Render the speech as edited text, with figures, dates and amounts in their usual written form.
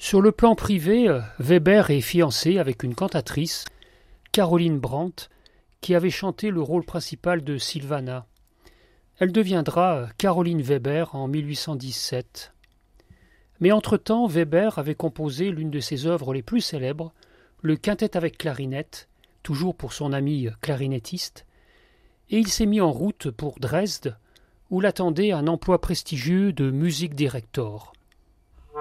Sur le plan privé, Weber est fiancé avec une cantatrice, Caroline Brandt, qui avait chanté le rôle principal de Sylvana. Elle deviendra Caroline Weber en 1817. Mais entre-temps, Weber avait composé l'une de ses œuvres les plus célèbres, le quintet avec clarinette, toujours pour son ami clarinettiste, et il s'est mis en route pour Dresde, où l'attendait un emploi prestigieux de music director.